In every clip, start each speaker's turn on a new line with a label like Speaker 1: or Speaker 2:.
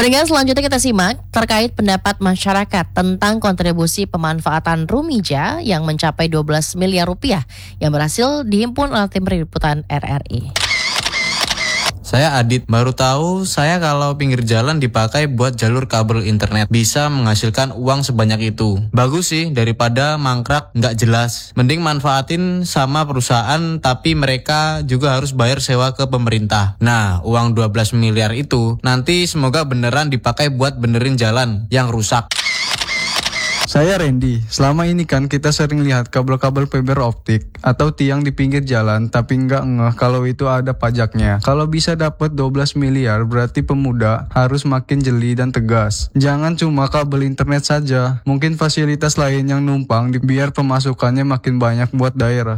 Speaker 1: Pendengar, selanjutnya kita simak terkait pendapat masyarakat tentang kontribusi pemanfaatan Rumija yang mencapai 12 miliar rupiah yang berhasil dihimpun oleh tim liputan RRI.
Speaker 2: Saya Adit, baru tahu saya kalau pinggir jalan dipakai buat jalur kabel internet bisa menghasilkan uang sebanyak itu. Bagus sih daripada mangkrak nggak jelas. Mending manfaatin sama perusahaan tapi mereka juga harus bayar sewa ke pemerintah. Nah, uang 12 miliar itu nanti semoga beneran dipakai buat benerin jalan yang rusak.
Speaker 3: Saya Randy, selama ini kan kita sering lihat kabel-kabel fiber optik atau tiang di pinggir jalan tapi nggak ngeh kalau itu ada pajaknya. Kalau bisa dapat 12 miliar berarti pemuda harus makin jeli dan tegas. Jangan cuma kabel internet saja, mungkin fasilitas lain yang numpang biar pemasukannya makin banyak buat daerah.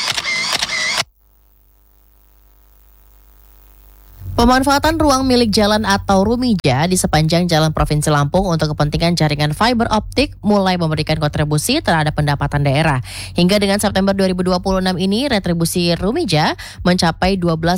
Speaker 1: Pemanfaatan ruang milik jalan atau Rumija di sepanjang jalan Provinsi Lampung untuk kepentingan jaringan fiber optik mulai memberikan kontribusi terhadap pendapatan daerah. Hingga dengan September 2026 ini, retribusi Rumija mencapai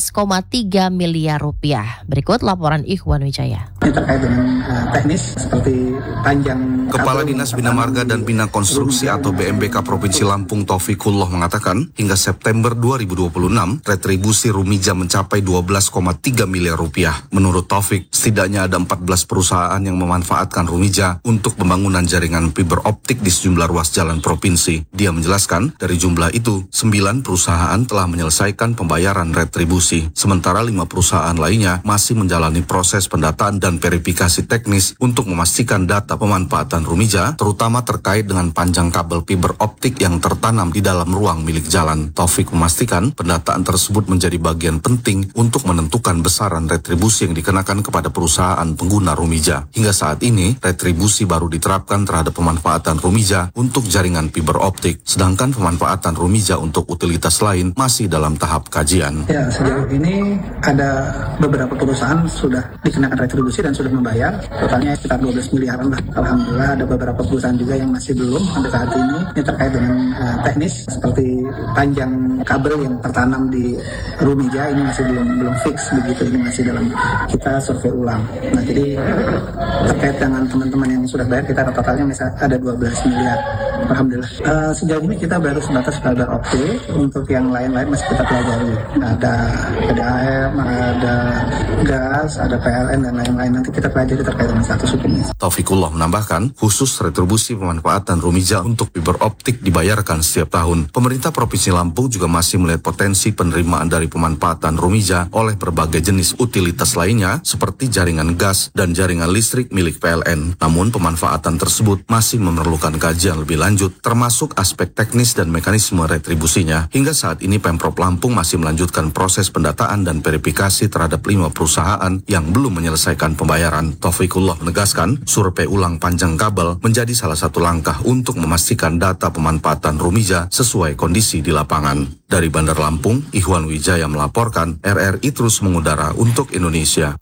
Speaker 1: 12,3 miliar rupiah. Berikut laporan Ikhwan Wijaya.
Speaker 4: Ini terkait dengan teknis seperti panjang.
Speaker 5: Kepala Dinas Bina Marga dan Bina Konstruksi atau BMBK Provinsi Lampung Taufikullah mengatakan, hingga September 2026, retribusi Rumija mencapai 12,3 miliar rupiah. Menurut Taufik, setidaknya ada 14 perusahaan yang memanfaatkan Rumija untuk pembangunan jaringan fiber optik di sejumlah ruas jalan provinsi. Dia menjelaskan, dari jumlah itu, 9 perusahaan telah menyelesaikan pembayaran retribusi, sementara 5 perusahaan lainnya masih menjalani proses pendataan dan verifikasi teknis untuk memastikan data pemanfaatan Rumija, terutama terkait dengan panjang kabel fiber optik yang tertanam di dalam ruang milik jalan. Taufik memastikan pendataan tersebut menjadi bagian penting untuk menentukan besaran retribusi yang dikenakan kepada perusahaan pengguna Rumija. Hingga saat ini, retribusi baru diterapkan terhadap pemanfaatan Rumija untuk jaringan fiber optik, sedangkan pemanfaatan Rumija untuk utilitas lain masih dalam tahap kajian.
Speaker 4: Ya, sejauh ini ada beberapa perusahaan sudah dikenakan retribusi dan sudah membayar, totalnya sekitar 12 miliaran lah. Alhamdulillah ada beberapa perusahaan juga yang masih belum sampai saat ini. Ini terkait dengan teknis seperti panjang kabel yang tertanam di Rumija ini masih belum fix begitu. Ini masih dalam kita survei ulang. Nah, jadi terkait dengan teman-teman yang sudah bayar, kita totalnya misalnya ada 12 miliar. Alhamdulillah. Sejauh ini kita baru sebatas fiber optik. Untuk yang lain-lain masih kita pelajari. Ada PDAM, ada gas, ada PLN dan lain-lain. Nanti kita pelajari terkait dengan status hukumnya.
Speaker 5: Taufikullah menambahkan, khusus retribusi pemanfaatan Rumija untuk fiber optik dibayarkan setiap tahun. Pemerintah Provinsi Lampung juga masih melihat potensi penerimaan dari pemanfaatan Rumija oleh berbagai jenis utilitas lainnya seperti jaringan gas dan jaringan listrik milik PLN. Namun pemanfaatan tersebut masih memerlukan kajian lebih lanjut termasuk aspek teknis dan mekanisme retribusinya. Hingga saat ini Pemprov Lampung masih melanjutkan proses pendataan dan verifikasi terhadap 5 perusahaan yang belum menyelesaikan pembayaran. Taufikullah menegaskan, survei ulang panjang kabel menjadi salah satu langkah untuk memastikan data pemanfaatan Rumija sesuai kondisi di lapangan. Dari Bandar Lampung, Ikhwan Wijaya melaporkan, RRI terus mengudara untuk Indonesia.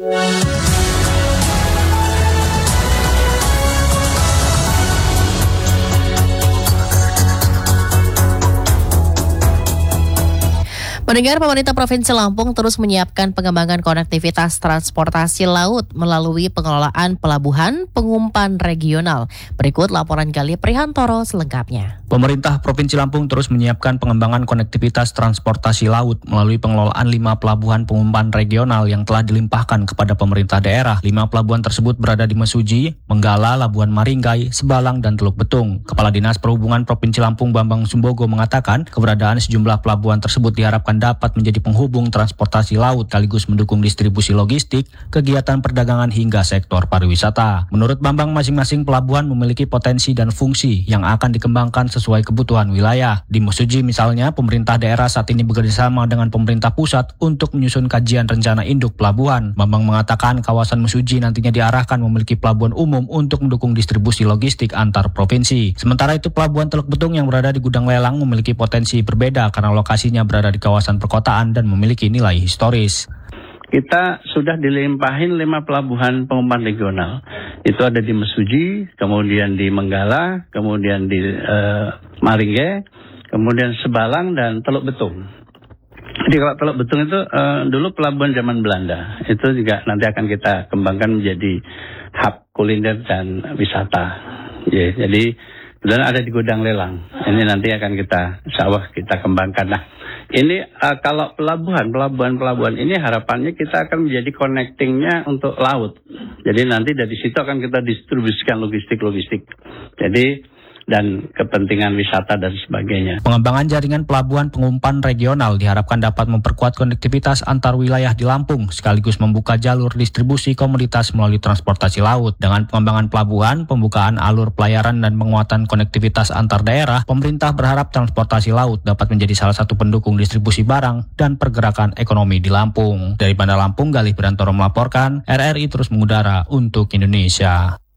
Speaker 1: Pendengar, pemerintah Provinsi Lampung terus menyiapkan pengembangan konektivitas transportasi laut melalui pengelolaan pelabuhan pengumpan regional. Berikut laporan Gali Prihantoro selengkapnya.
Speaker 6: Pemerintah Provinsi Lampung terus menyiapkan pengembangan konektivitas transportasi laut melalui pengelolaan 5 pelabuhan pengumpan regional yang telah dilimpahkan kepada pemerintah daerah. 5 pelabuhan tersebut berada di Mesuji, Menggala, Labuan Maringgai, Sebalang, dan Teluk Betung. Kepala Dinas Perhubungan Provinsi Lampung Bambang Sumbogo mengatakan keberadaan sejumlah pelabuhan tersebut diharapkan dapat menjadi penghubung transportasi laut sekaligus mendukung distribusi logistik, kegiatan perdagangan hingga sektor pariwisata. Menurut Bambang, masing-masing pelabuhan memiliki potensi dan fungsi yang akan dikembangkan sesuai kebutuhan wilayah. Di Mesuji misalnya, pemerintah daerah saat ini bekerjasama dengan pemerintah pusat untuk menyusun kajian rencana induk pelabuhan. Bambang mengatakan kawasan Mesuji nantinya diarahkan memiliki pelabuhan umum untuk mendukung distribusi logistik antar provinsi. Sementara itu, pelabuhan Teluk Betung yang berada di Gudang Lelang memiliki potensi berbeda karena lokasinya berada di kawasan perkotaan dan memiliki nilai historis.
Speaker 7: Kita sudah dilimpahin 5 pelabuhan pengumpan regional. Itu ada di Mesuji, kemudian di Menggala, kemudian di Maringge, kemudian Sebalang dan Teluk Betung. Jadi kalau Betung itu dulu pelabuhan zaman Belanda, itu juga nanti akan kita kembangkan menjadi hub kuliner dan wisata. Ya, jadi dan ada di Gudang Lelang. Ini nanti akan kita, insya Allah kita kembangkan. Nah, ini kalau pelabuhan ini harapannya kita akan menjadi connectingnya untuk laut. Jadi nanti dari situ akan kita distribusikan logistik. Jadi dan kepentingan wisata dan sebagainya.
Speaker 6: Pengembangan jaringan pelabuhan pengumpan regional diharapkan dapat memperkuat konektivitas antar wilayah di Lampung, sekaligus membuka jalur distribusi komoditas melalui transportasi laut. Dengan pengembangan pelabuhan, pembukaan alur pelayaran dan penguatan konektivitas antar daerah, pemerintah berharap transportasi laut dapat menjadi salah satu pendukung distribusi barang dan pergerakan ekonomi di Lampung. Dari Bandar Lampung, Galih Brantoro melaporkan, RRI terus mengudara untuk Indonesia.